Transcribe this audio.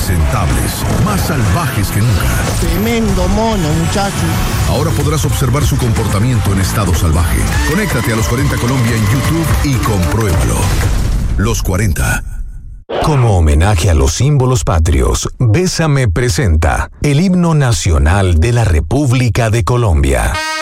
impresentables, más salvajes que nunca. Tremendo mono, muchacho. Ahora podrás observar su comportamiento en estado salvaje. Conéctate a Los 40 Colombia en YouTube y compruébalo. Los 40. Como homenaje a los símbolos patrios, Bésame presenta el himno nacional de la República de Colombia.